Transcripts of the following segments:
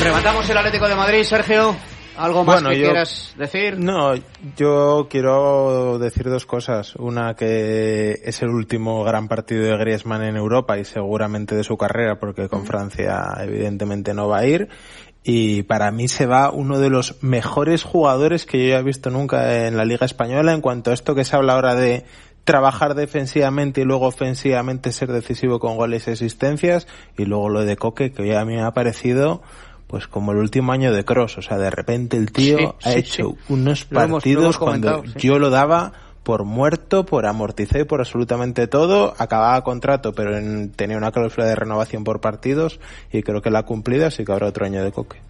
Rematamos el Atlético de Madrid, Sergio. ¿Algo más que quieras decir? No, yo quiero decir dos cosas. Una, que es el último gran partido de Griezmann en Europa y seguramente de su carrera, porque con Francia evidentemente no va a ir. Y para mí se va uno de los mejores jugadores que yo he visto nunca en la Liga Española, en cuanto a esto que se habla ahora de trabajar defensivamente y luego ofensivamente ser decisivo con goles y asistencias. Y luego lo de Koke, que hoy a mí me ha parecido pues como el último año de Kroos. O sea, de repente el tío ha hecho unos partidos cuando yo lo daba por muerto, por amortizado y por absolutamente todo. Acababa contrato, pero tenía una cláusula de renovación por partidos y creo que la ha cumplido, así que habrá otro año de Koke.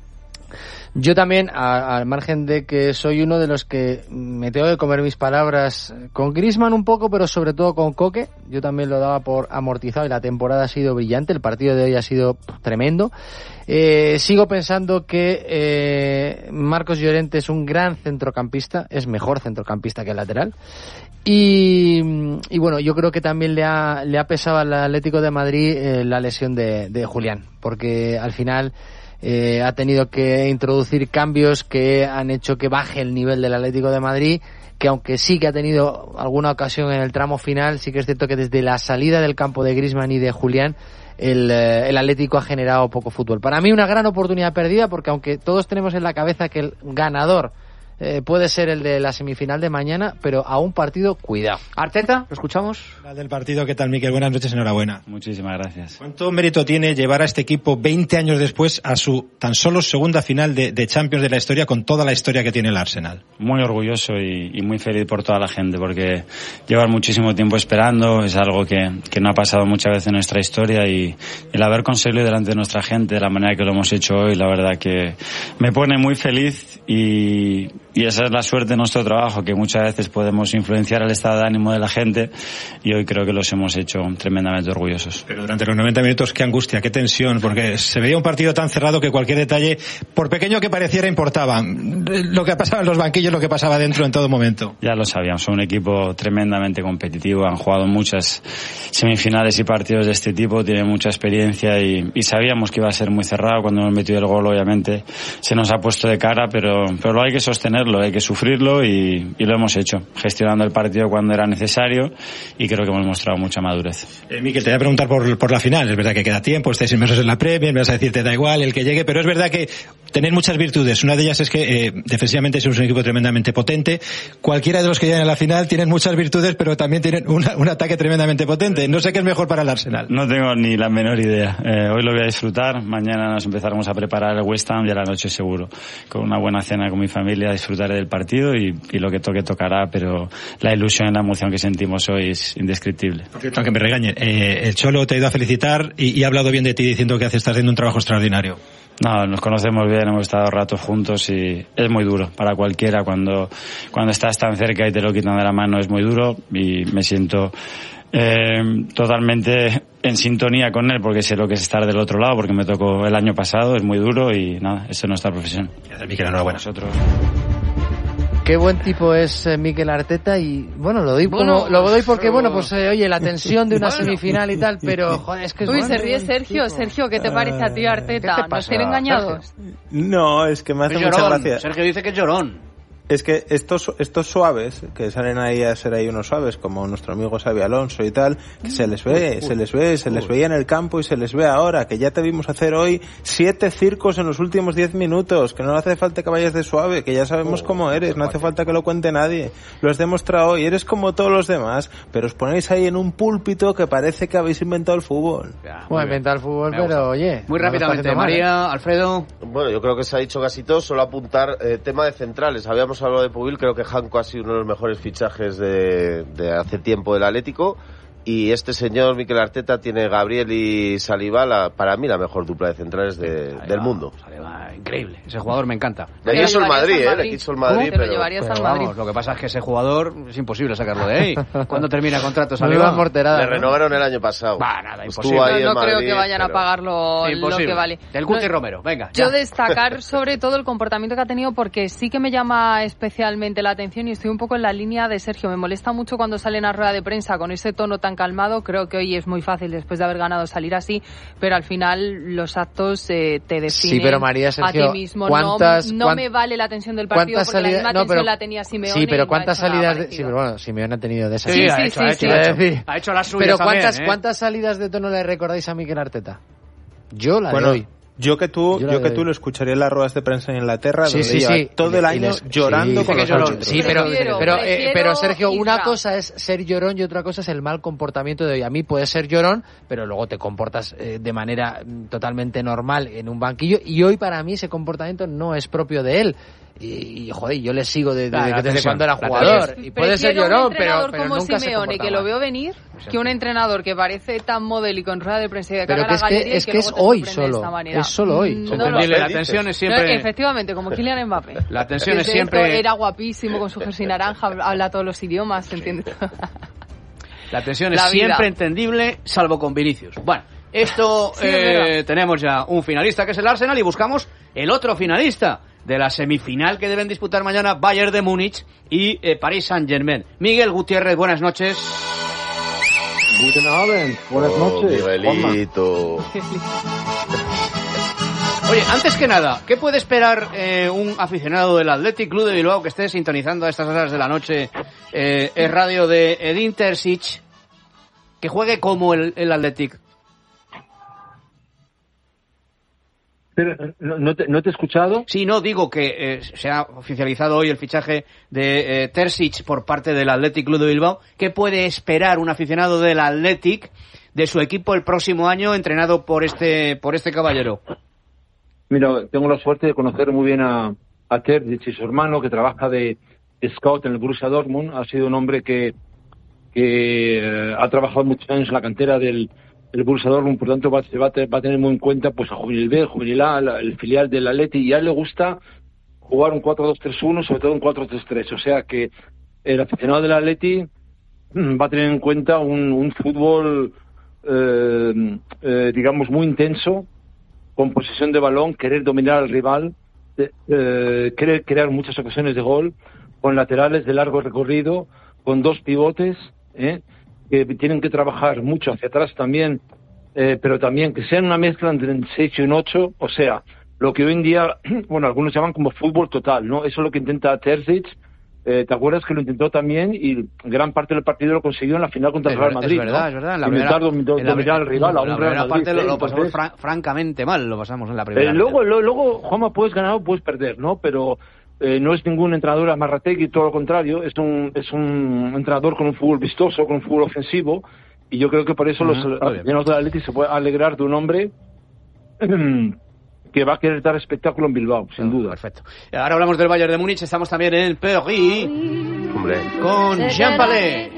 Yo también, al margen de que soy uno de los que me tengo que comer mis palabras con Griezmann un poco, pero sobre todo con Koke, yo también lo daba por amortizado y la temporada ha sido brillante, el partido de hoy ha sido tremendo. Sigo pensando que Marcos Llorente es un gran centrocampista, es mejor centrocampista que lateral. Y bueno, yo creo que también le ha pesado al Atlético de Madrid la lesión de Julián, porque al final ha tenido que introducir cambios que han hecho que baje el nivel del Atlético de Madrid, que aunque sí que ha tenido alguna ocasión en el tramo final, sí que es cierto que desde la salida del campo de Griezmann y de Julián el Atlético ha generado poco fútbol. Para mí una gran oportunidad perdida, porque aunque todos tenemos en la cabeza que el ganador puede ser el de la semifinal de mañana, pero a un partido, cuidado. Arteta, ¿lo escuchamos? Del partido, ¿qué tal, Miquel? Buenas noches, enhorabuena. Muchísimas gracias. ¿Cuánto mérito tiene llevar a este equipo 20 años después a su tan solo segunda final de Champions de la historia, con toda la historia que tiene el Arsenal? Muy orgulloso y muy feliz por toda la gente, porque llevar muchísimo tiempo esperando es algo que no ha pasado muchas veces en nuestra historia, y el haber conseguido delante de nuestra gente de la manera que lo hemos hecho hoy, la verdad que me pone muy feliz, y esa es la suerte de nuestro trabajo, que muchas veces podemos influenciar el estado de ánimo de la gente, y hoy creo que los hemos hecho tremendamente orgullosos. Pero durante los 90 minutos, qué angustia, qué tensión, porque se veía un partido tan cerrado que cualquier detalle, por pequeño que pareciera, importaba. Lo que pasaba en los banquillos, lo que pasaba dentro en todo momento. Ya lo sabíamos, son un equipo tremendamente competitivo, han jugado muchas semifinales y partidos de este tipo, tienen mucha experiencia, y sabíamos que iba a ser muy cerrado. Cuando hemos metido el gol, obviamente se nos ha puesto de cara, pero lo hay que sostenerlo, hay que sufrirlo, y lo hemos hecho, gestionando el partido cuando era necesario, y creo que hemos mostrado mucha madurez. Miquel, te voy a preguntar por la final. Es verdad que queda tiempo, estáis inmersos en la Premier, me vas a decir te da igual el que llegue, pero es verdad que tenéis muchas virtudes. Una de ellas es que defensivamente sois un equipo tremendamente potente. Cualquiera de los que llegan a la final tienen muchas virtudes, pero también tienen un ataque tremendamente potente. No sé qué es mejor para el Arsenal. No tengo ni la menor idea. Hoy lo voy a disfrutar, mañana nos empezaremos a preparar el West Ham, y a la noche seguro, con una buena cena con mi familia, disfrutaré del partido, y lo que tocará, pero la ilusión y la emoción que sentimos hoy es indescriptible. Por cierto, aunque me regañen, el Cholo te ha ido a felicitar y ha hablado bien de ti, diciendo que estás haciendo un trabajo extraordinario. No, nos conocemos bien, hemos estado ratos juntos, y es muy duro para cualquiera cuando estás tan cerca y te lo quitan de la mano. Es muy duro, y me siento totalmente en sintonía con él, porque sé lo que es estar del otro lado, porque me tocó el año pasado. Es muy duro, y nada, esa es nuestra profesión. Miquel, enhorabuena. Nosotros. Qué buen tipo es Mikel Arteta, y bueno, lo doy porque oye, la tensión de una semifinal y tal, pero joder, es que es Uy, se ríe Sergio, ¿qué te parece a ti, Arteta? ¿Nos tiene engañados? No, es que me hace mucha gracia. Sergio dice que es llorón. Es que estos suaves, que salen ahí a ser ahí unos suaves, como nuestro amigo Xabi Alonso y tal, que se les veía en el campo y se les ve ahora, que ya te vimos hacer hoy 7 circos en los últimos 10 minutos, que no hace falta que vayas de suave, que ya sabemos cómo eres, no hace falta que lo cuente nadie, lo has demostrado hoy, eres como todos los demás, pero os ponéis ahí en un púlpito que parece que habéis inventado el fútbol. Bueno, inventado el fútbol, pero oye... Muy rápidamente, María, Alfredo... Bueno, yo creo que se ha dicho casi todo, solo apuntar tema de centrales. Habíamos hablado de Pubil, creo que Janko ha sido uno de los mejores fichajes de hace tiempo del Atlético, y este señor Mikel Arteta tiene Gabriel y Saliba, para mí la mejor dupla de centrales del mundo. Saliba, increíble, ese jugador me encanta. Le quiso el Madrid, le quiso el Madrid, pero lo llevarías al Madrid. Vamos, lo que pasa es que ese jugador es imposible sacarlo de ahí. ¿Cuándo termina contrato Saliba? Le renovaron el año pasado. Nada, imposible. No creo que vayan a pagarlo lo que vale. Del Cuti Romero, venga. Yo destacar sobre todo el comportamiento que ha tenido, porque sí que me llama especialmente la atención, y estoy un poco en la línea de Sergio. Me molesta mucho cuando salen a rueda de prensa con ese tono tan tan calmado. Creo que hoy es muy fácil, después de haber ganado, salir así, pero al final los actos te definen. Sí, pero María, Sergio, a ti mismo. No me vale la tensión del partido porque la misma tensión la tenía Simeone. Sí, pero ¿cuántas salidas sí, pero bueno, Simeone ha tenido de esas. Sí, ha hecho las suyas. Pero también, ¿cuántas salidas de tono le recordáis a Mikel Arteta? Yo la de hoy. Yo que tú lo escucharía en las ruedas de prensa en Inglaterra, donde lleva todo el año llorando con los árbitros. Sí, pero Sergio, una cosa es ser llorón y otra cosa es el mal comportamiento de hoy. A mí puedes ser llorón, pero luego te comportas de manera totalmente normal en un banquillo, y hoy para mí ese comportamiento no es propio de él. Y joder, yo le sigo desde cuando era jugador. Y puede ser llorón, pero como nunca Simeone, que lo veo venir, que un entrenador que parece tan modélico en rueda de prensa y de cara a la galería, es que es hoy solo. Es solo hoy. La tensión es siempre. Efectivamente, como Kylian Mbappé. La tensión es siempre. Era guapísimo con su jersey naranja, habla todos los idiomas, ¿entiendes? La tensión es siempre entendible, salvo con Vinicius. Bueno, esto tenemos ya un finalista que es el Arsenal y buscamos el otro finalista de la semifinal que deben disputar mañana Bayern de Múnich y Paris Saint-Germain. Miguel Gutiérrez, buenas noches. Guten Abend, buenas noches. Miguelito. Oye, antes que nada, ¿qué puede esperar un aficionado del Athletic Club de Bilbao que esté sintonizando a estas horas de la noche el radio de Edin Terzic, que juegue como el Athletic? Pero, ¿no te he escuchado? Sí, no, digo que se ha oficializado hoy el fichaje de Terzic por parte del Athletic Club de Bilbao. ¿Qué puede esperar un aficionado del Athletic de su equipo el próximo año entrenado por este caballero? Mira, tengo la suerte de conocer muy bien a Terzic y su hermano, que trabaja de scout en el Borussia Dortmund. Ha sido un hombre que ha trabajado muchos años en la cantera del Borussia Dortmund, por tanto va a tener muy en cuenta pues a Juvenil B, Juvenil A, el filial del Atleti, y a él le gusta jugar un 4-2-3-1, sobre todo un 4-3-3, o sea que el aficionado del Atleti va a tener en cuenta un fútbol digamos muy intenso, con posesión de balón, querer dominar al rival, querer crear muchas ocasiones de gol, con laterales de largo recorrido, con dos pivotes, que tienen que trabajar mucho hacia atrás también, pero también que sean una mezcla entre un 6 y un 8, o sea, lo que hoy en día, bueno, algunos llaman como fútbol total, ¿no? Eso es lo que intenta Terzic. ¿Te acuerdas que lo intentó también y gran parte del partido lo consiguió en la final contra el Real Madrid? Es verdad, ¿no? Es verdad. Intentar dominar al rival a un Real Madrid. Parte lo pasamos francamente mal, lo pasamos en la primera. Luego, Juanma, puedes ganar o puedes perder, ¿no? Pero no es ningún entrenador amarrategui, todo lo contrario, es un entrenador con un fútbol vistoso, con un fútbol ofensivo, y yo creo que por eso los aficionados del Atleti se pueden alegrar de un hombre que va a querer dar espectáculo en Bilbao, sin duda. Perfecto. Ahora hablamos del Bayern de Múnich, estamos también en Paris con Jean Palais.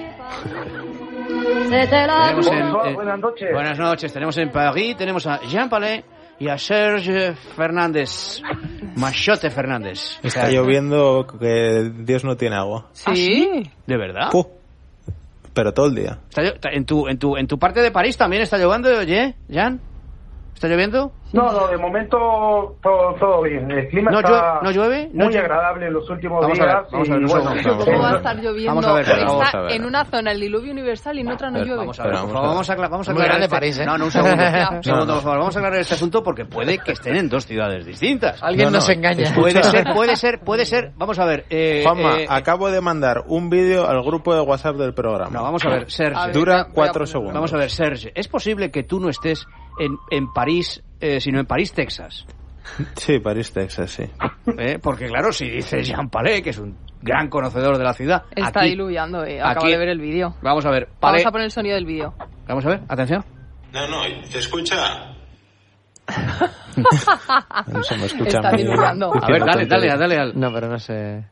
Buenas noches. Buenas noches, tenemos en Paris, tenemos a Jean Palais y a Serge Fernández, Machote Fernández. Está lloviendo que Dios no tiene agua. ¿Sí? ¿De verdad? Pero todo el día. En tu parte de París también está lloviendo, oye, Jan. ¿Está lloviendo? No, de momento todo bien. El clima está ¿No llueve? muy agradable en los últimos días. Vamos a ver, ¿Cómo va a estar lloviendo? Vamos a ver. Está en una zona el diluvio universal y en otra no llueve. Vamos a ver, por favor, vamos a aclarar de París, No, un segundo. Un segundo, por favor. Vamos a aclarar este asunto porque puede que estén en dos ciudades distintas. Alguien nos engaña. Puede ser. Vamos a ver. Juanma, acabo de mandar un vídeo al grupo de WhatsApp del programa. No, vamos a ver, Serge. Dura 4 segundos. Vamos a ver, Serge. ¿Es posible que tú no estés en París, sino en París, Texas? Sí, París, Texas, sí. Porque claro, si dice Jean Palais, que es un gran conocedor de la ciudad. Está diluviando, acabo de ver el vídeo. Vamos a ver. Vamos a poner el sonido del vídeo. Vamos a ver, atención. No, ¿te escucha? No se me escucha. Está diluyendo. A ver, dale. No, pero no sé.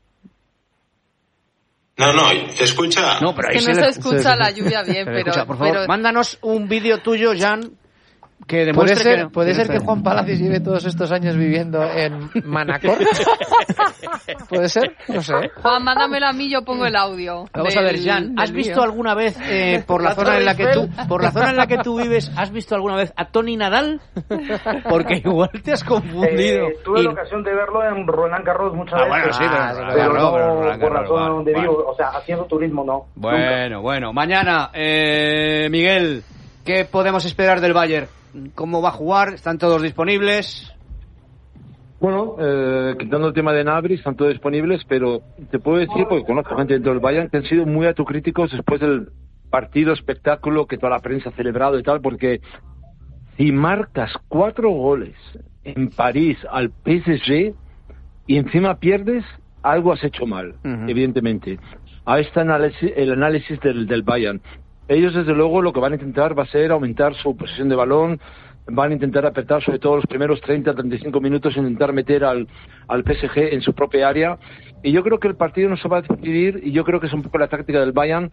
No, ¿te escucha? No, pero es que no se escucha la lluvia bien, pero... Por favor, mándanos un vídeo tuyo, Jan, que demuestre ¿Puede ser que Juan Palacios lleve todos estos años viviendo en Manacor? ¿Puede ser? No sé. Juan, mándamelo a mí, yo pongo el audio. Vamos a ver, Jan, ¿has visto alguna vez por la zona en la que tú vives, has visto alguna vez a Tony Nadal? Porque igual te has confundido. Tuve la ocasión de verlo en Roland Garros muchas veces. Bueno, sí, pero no por la zona donde vivo, o sea, haciendo turismo no. Bueno, mañana, Miguel, ¿qué podemos esperar del Bayern? ¿Cómo va a jugar? ¿Están todos disponibles? Bueno, quitando el tema de Gnabry, están todos disponibles, pero te puedo decir, porque conozco gente dentro del Bayern, que han sido muy autocríticos después del partido espectáculo que toda la prensa ha celebrado y tal, porque si marcas 4 goles en París al PSG y encima pierdes, algo has hecho mal, evidentemente. Ahí está el análisis del Bayern. Ellos, desde luego, lo que van a intentar va a ser aumentar su posesión de balón, van a intentar apretar sobre todo los primeros 30-35 minutos, intentar meter al PSG en su propia área. Y yo creo que el partido no se va a decidir, y yo creo que es un poco la táctica del Bayern,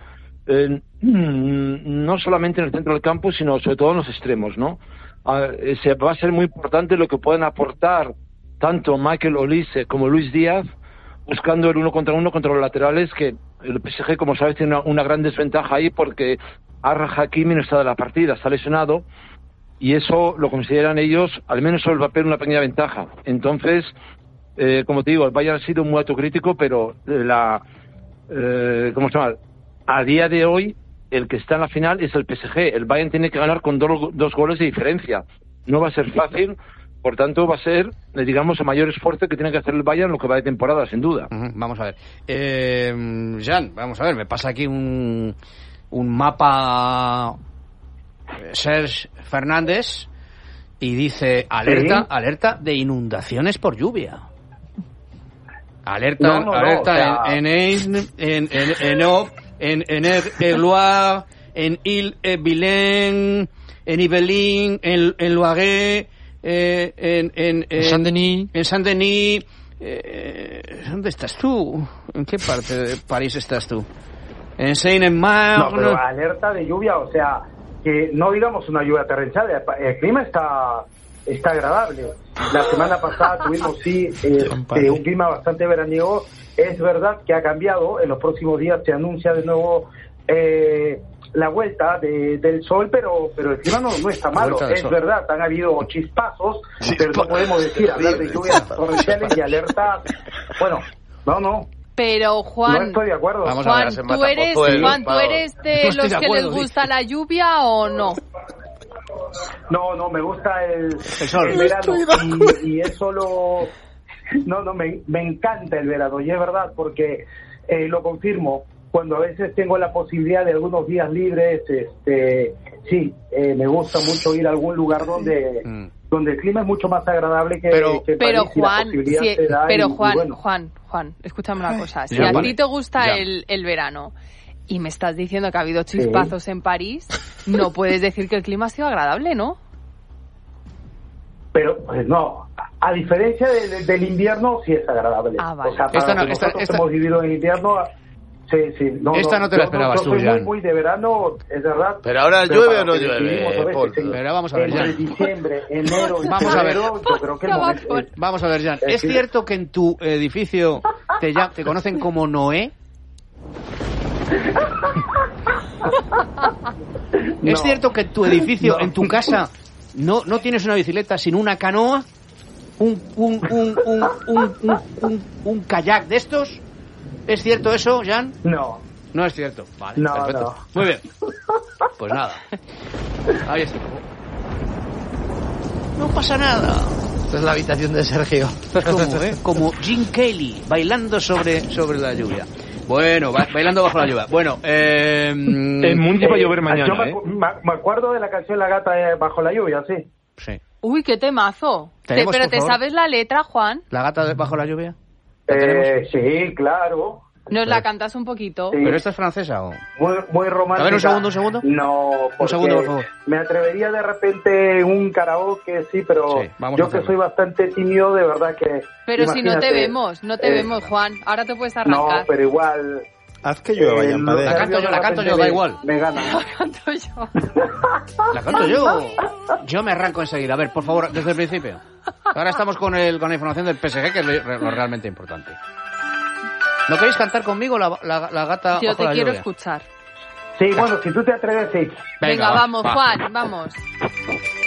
no solamente en el centro del campo, sino sobre todo en los extremos, ¿no? Va a ser muy importante lo que pueden aportar tanto Michael Olise como Luis Díaz, buscando el uno contra los laterales, que el PSG, como sabes, tiene una gran desventaja ahí porque Achraf Hakimi no está de la partida, está lesionado, y eso lo consideran ellos, al menos sobre el papel, una pequeña ventaja. Entonces, como te digo, el Bayern ha sido muy autocrítico, pero ¿cómo se llama? A día de hoy, el que está en la final es el PSG. El Bayern tiene que ganar con dos goles de diferencia. No va a ser fácil. Por tanto, va a ser, digamos, el mayor esfuerzo que tiene que hacer el Bayern lo que va de temporada, sin duda. Vamos a ver. Jan, vamos a ver, me pasa aquí un mapa Serge Fernández y dice alerta de inundaciones por lluvia. Alerta en Aube, en Loire, en Ille-et-Vilaine, en Yvelines, en Loiret, en Saint-Denis. ¿Dónde estás tú? ¿En qué parte de París estás tú? En Seine-et-Marne. No, pero alerta de lluvia, o sea, que no digamos una lluvia torrencial, el clima está agradable. La semana pasada tuvimos un clima bastante veraniego. Es verdad que ha cambiado, en los próximos días se anuncia de nuevo la vuelta del sol, pero el clima no está malo. Es verdad, han habido chispazos, pero no podemos hablar de lluvias torrenciales y alerta. Bueno, no. Pero Juan, no estoy de acuerdo. Juan, ¿tú eres de los que les gusta la lluvia o no? No, me gusta el sol. El verano y eso me encanta el verano, y es verdad, porque lo confirmo. Cuando a veces tengo la posibilidad de algunos días libres, me gusta mucho ir a algún lugar donde el clima es mucho más agradable que pero Juan, Juan, escúchame una cosa. Si a ti te gusta el verano y me estás diciendo que ha habido chispazos en París, no puedes decir que el clima ha sido agradable, ¿no? Pero, pues no. A diferencia del invierno, sí es agradable. Vale. O sea, nosotros hemos vivido en invierno. Sí. Esta no te la esperabas tú, Jan. Muy de verano, es verdad. Pero ahora llueve o no llueve, Paul. Pero vamos a ver, Jan. Entre diciembre, enero y vamos a ver. Yo creo que el momento Vamos a ver, Jan. ¿Es cierto que en tu edificio te conocen como Noé? No. ¿Es cierto que en tu edificio, en tu casa, no tienes una bicicleta, sino una canoa? ¿Un kayak de estos? ¿Es cierto eso, Jan? No. No es cierto. Vale, no, perfecto. No. Muy bien. Pues nada. Ahí está. No pasa nada. Esta es la habitación de Sergio. Como Jim Kelly bailando sobre la lluvia. Bueno, bailando bajo la lluvia. Bueno, en Múnich va a llover mañana. Yo me acuerdo de la canción La Gata bajo la lluvia, sí. Sí. Uy, qué temazo. ¿Tenemos, pero ¿te sabes la letra, Juan? ¿La Gata bajo la lluvia? Sí, claro. ¿Nos la cantas un poquito? Sí. ¿Pero esta es francesa o...? Muy romántica. A ver, un segundo. No, un segundo, por favor. Me atrevería de repente un karaoke, sí, pero sí, yo que soy bastante tímido, de verdad que... Pero imagínate, si no te vemos, Juan. Ahora te puedes arrancar. No, pero igual... Haz que llueva, La canto yo, da igual. La canto yo. La canto yo. Yo me arranco enseguida. A ver, por favor, desde el principio. Ahora estamos con la información del PSG, que es lo realmente importante. ¿No queréis cantar conmigo la gata? Yo te quiero lluvia? escuchar. Sí, bueno, si tú te atreves, sí. Venga, vamos, Juan, vamos.